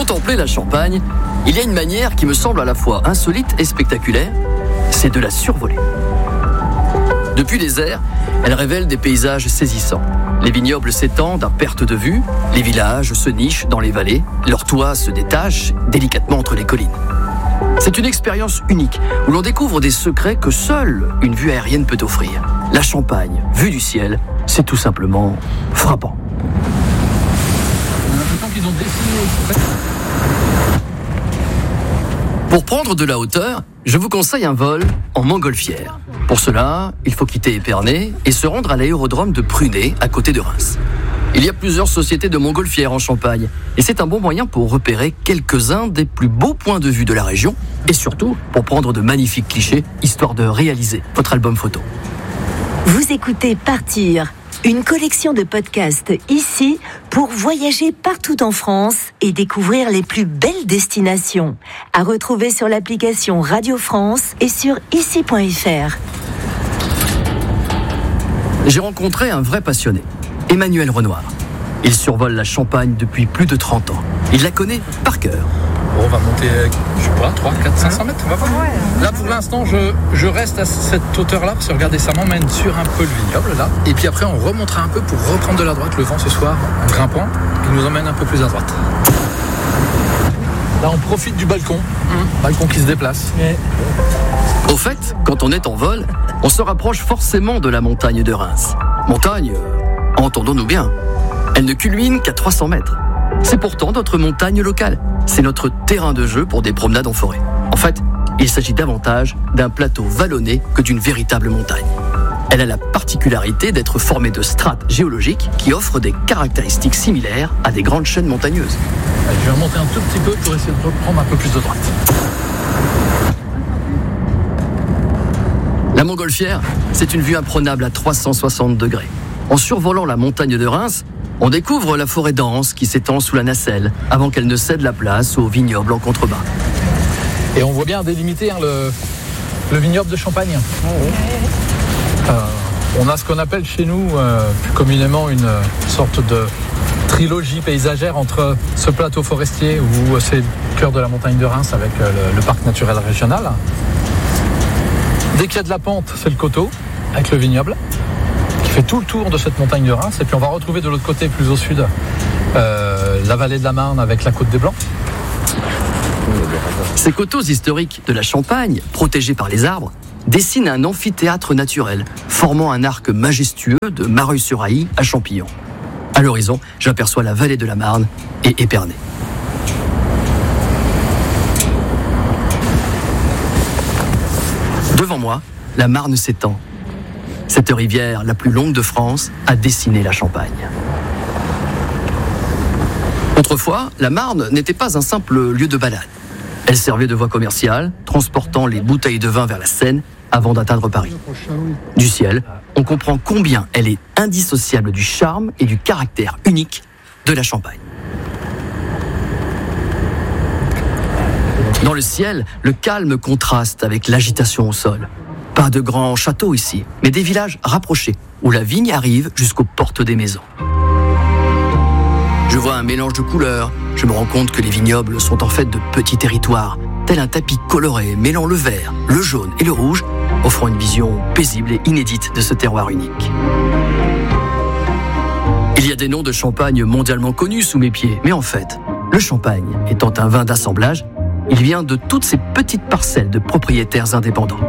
contempler la Champagne, il y a une manière qui me semble à la fois insolite et spectaculaire, c'est de la survoler. Depuis les airs, elle révèle des paysages saisissants. Les vignobles s'étendent à perte de vue, les villages se nichent dans les vallées, leurs toits se détachent délicatement entre les collines. C'est une expérience unique où l'on découvre des secrets que seule une vue aérienne peut offrir. La Champagne, vue du ciel, c'est tout simplement frappant. On a l'impression qu'ils ont dessiné. Pour prendre de la hauteur, je vous conseille un vol en montgolfière. Pour cela, il faut quitter Épernay et se rendre à l'aérodrome de Prunay, à côté de Reims. Il y a plusieurs sociétés de montgolfières en Champagne et c'est un bon moyen pour repérer quelques-uns des plus beaux points de vue de la région et surtout pour prendre de magnifiques clichés, histoire de réaliser votre album photo. Vous écoutez Partir, une collection de podcasts ici pour voyager partout en France et découvrir les plus belles destinations. À retrouver sur l'application Radio France et sur ici.fr. J'ai rencontré un vrai passionné, Emmanuel Renoir. Il survole la Champagne depuis plus de 30 ans. Il la connaît par cœur. On va monter, je sais pas, 3, 4, 500 mètres, on va voir. Là, pour l'instant, je reste à cette hauteur-là, parce que regardez, ça m'emmène sur un peu le vignoble, là. Et puis après, on remontera un peu pour reprendre de la droite le vent ce soir, en grimpant, qui nous emmène un peu plus à droite. Là, on profite du balcon, balcon qui se déplace. Au fait, quand on est en vol, on se rapproche forcément de la montagne de Reims. Montagne, entendons-nous bien, elle ne culmine qu'à 300 mètres. C'est pourtant notre montagne locale. C'est notre terrain de jeu pour des promenades en forêt. En fait, il s'agit davantage d'un plateau vallonné que d'une véritable montagne. Elle a la particularité d'être formée de strates géologiques qui offrent des caractéristiques similaires à des grandes chaînes montagneuses. Je vais remonter un tout petit peu pour essayer de reprendre un peu plus de droite. La montgolfière, c'est une vue imprenable à 360 degrés. En survolant la montagne de Reims, on découvre la forêt dense qui s'étend sous la nacelle avant qu'elle ne cède la place au vignoble en contrebas. Et on voit bien délimiter le vignoble de Champagne. On a ce qu'on appelle chez nous plus communément une sorte de trilogie paysagère entre ce plateau forestier où c'est le cœur de la montagne de Reims avec le parc naturel régional. Dès qu'il y a de la pente, c'est le coteau avec le vignoble qui fait tout le tour de cette montagne de Reims. Et puis on va retrouver de l'autre côté, plus au sud, la vallée de la Marne avec la côte des Blancs. Ces coteaux historiques de la Champagne, protégés par les arbres, dessinent un amphithéâtre naturel, formant un arc majestueux de Mareuil-sur-Ailly à Champillon. À l'horizon, j'aperçois la vallée de la Marne et Épernay. Devant moi, la Marne s'étend. Cette rivière, la plus longue de France, a dessiné la Champagne. Autrefois, la Marne n'était pas un simple lieu de balade. Elle servait de voie commerciale, transportant les bouteilles de vin vers la Seine avant d'atteindre Paris. Du ciel, on comprend combien elle est indissociable du charme et du caractère unique de la Champagne. Dans le ciel, le calme contraste avec l'agitation au sol. Pas de grands châteaux ici, mais des villages rapprochés, où la vigne arrive jusqu'aux portes des maisons. Je vois un mélange de couleurs. Je me rends compte que les vignobles sont en fait de petits territoires, tel un tapis coloré mêlant le vert, le jaune et le rouge, offrant une vision paisible et inédite de ce terroir unique. Il y a des noms de champagne mondialement connus sous mes pieds, mais en fait, le champagne étant un vin d'assemblage, il vient de toutes ces petites parcelles de propriétaires indépendants.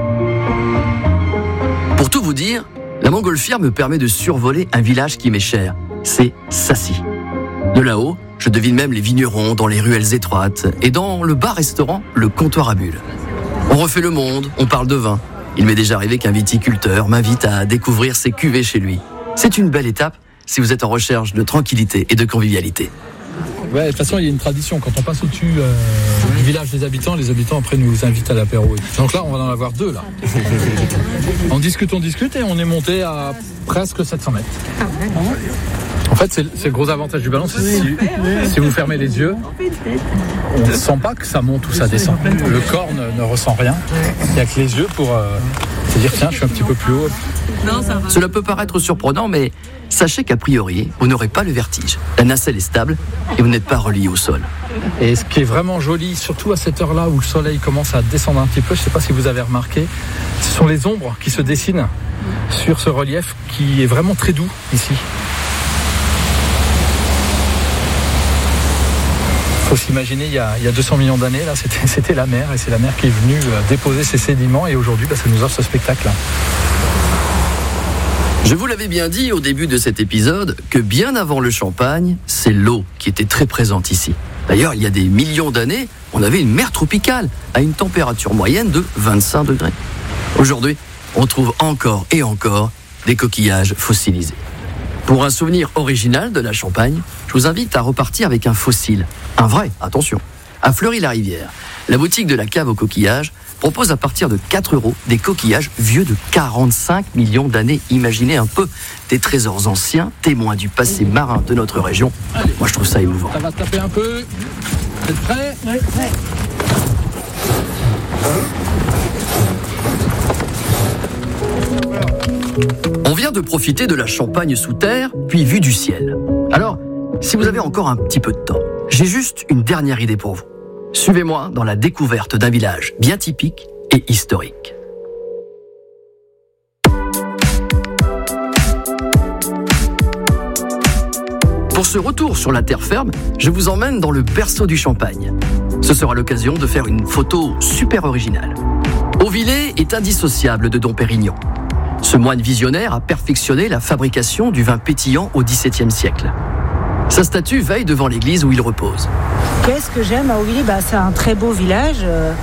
Pour tout vous dire, la montgolfière me permet de survoler un village qui m'est cher, c'est Sassy. De là-haut, je devine même les vignerons dans les ruelles étroites et dans le bar-restaurant, le comptoir à bulles. On refait le monde, on parle de vin. Il m'est déjà arrivé qu'un viticulteur m'invite à découvrir ses cuvées chez lui. C'est une belle étape si vous êtes en recherche de tranquillité et de convivialité. Ouais, de toute façon, il y a une tradition. Quand on passe au-dessus du village des habitants, les habitants après nous invitent à l'apéro. Donc là, on va en avoir 2 là. On discute et on est monté à presque 700 mètres. En fait, c'est le gros avantage du ballon, c'est si vous fermez les yeux, on ne sent pas que ça monte ou ça descend. Le corps ne ressent rien. Il n'y a que les yeux pour se dire tiens, je suis un petit peu plus haut. Cela peut paraître surprenant, mais sachez qu'a priori, vous n'aurez pas le vertige. La nacelle est stable et vous n'êtes pas relié au sol. Et ce qui est vraiment joli, surtout à cette heure-là où le soleil commence à descendre un petit peu, je ne sais pas si vous avez remarqué, ce sont les ombres qui se dessinent sur ce relief qui est vraiment très doux ici. Il faut s'imaginer, il y a 200 millions d'années, là, c'était la mer, et c'est la mer qui est venue déposer ses sédiments, et aujourd'hui, ça nous offre ce spectacle-là. Je vous l'avais bien dit au début de cet épisode que bien avant le champagne, c'est l'eau qui était très présente ici. D'ailleurs, il y a des millions d'années, on avait une mer tropicale à une température moyenne de 25 degrés. Aujourd'hui, on trouve encore et encore des coquillages fossilisés. Pour un souvenir original de la Champagne, je vous invite à repartir avec un fossile. Un vrai, attention. À Fleury-la-Rivière, la boutique de la cave aux coquillages propose à partir de 4 € des coquillages vieux de 45 millions d'années. Imaginez un peu des trésors anciens, témoins du passé marin de notre région. Allez. Moi, je trouve ça émouvant. Ça va taper un peu. Vous êtes prêts ? Oui, oui. On vient de profiter de la Champagne sous terre, puis vue du ciel. Alors, si vous avez encore un petit peu de temps, j'ai juste une dernière idée pour vous. Suivez-moi dans la découverte d'un village bien typique et historique. Pour ce retour sur la terre ferme, je vous emmène dans le berceau du Champagne. Ce sera l'occasion de faire une photo super originale. Auvillé est indissociable de Dom Pérignon. Ce moine visionnaire a perfectionné la fabrication du vin pétillant au XVIIe siècle. Sa statue veille devant l'église où il repose. Qu'est-ce que j'aime à Auvillé ? C'est un très beau village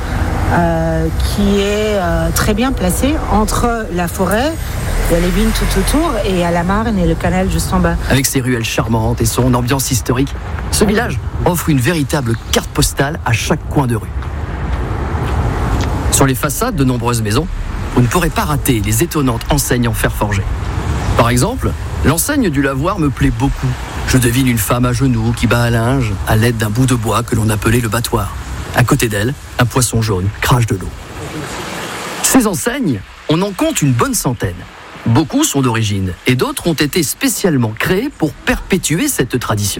qui est très bien placé entre la forêt, il y a les vignes tout autour, et à la Marne et le canal juste en bas. Avec ses ruelles charmantes et son ambiance historique, ce village offre une véritable carte postale à chaque coin de rue. Sur les façades de nombreuses maisons, vous ne pourrez pas rater les étonnantes enseignes en fer forgé. Par exemple, l'enseigne du lavoir me plaît beaucoup. Je devine une femme à genoux qui bat un linge à l'aide d'un bout de bois que l'on appelait le battoir. À côté d'elle, un poisson jaune crache de l'eau. Ces enseignes, on en compte une bonne centaine. Beaucoup sont d'origine et d'autres ont été spécialement créées pour perpétuer cette tradition.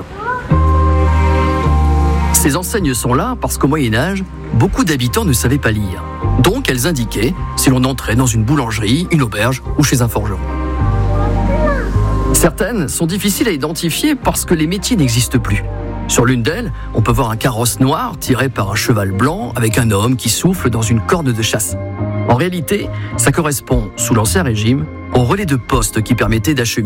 Ces enseignes sont là parce qu'au Moyen-Âge, beaucoup d'habitants ne savaient pas lire. Donc elles indiquaient si l'on entrait dans une boulangerie, une auberge ou chez un forgeron. Certaines sont difficiles à identifier parce que les métiers n'existent plus. Sur l'une d'elles, on peut voir un carrosse noir tiré par un cheval blanc avec un homme qui souffle dans une corne de chasse. En réalité, ça correspond, sous l'Ancien Régime, au relais de poste qui permettait d'acheminer